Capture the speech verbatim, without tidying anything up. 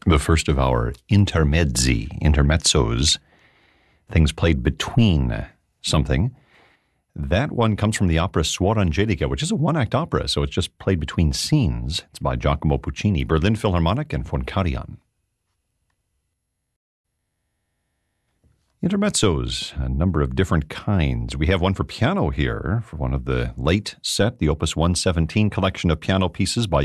The first of our intermezzi, intermezzos, things played between something. That one comes from the opera Suor Angelica, which is a one-act opera, so it's just played between scenes. It's by Giacomo Puccini, Berlin Philharmonic, and von Karajan. Intermezzos, a number of different kinds. We have one for piano here, for one of the late set, the Opus one seventeen collection of piano pieces by